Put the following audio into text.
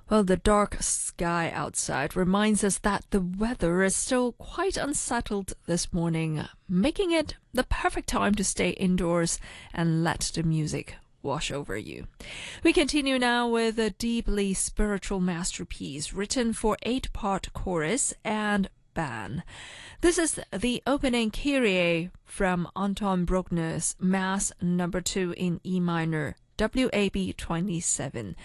Well, the dark sky outside reminds us that the weather is still quite unsettled this morning, making it the perfect time to stay indoors and let the music wash over you. We continue now with a deeply spiritual masterpiece written for 8-part chorus and band. This is the opening Kyrie from Anton Bruckner's Mass No. 2 in E minor, WAB 27.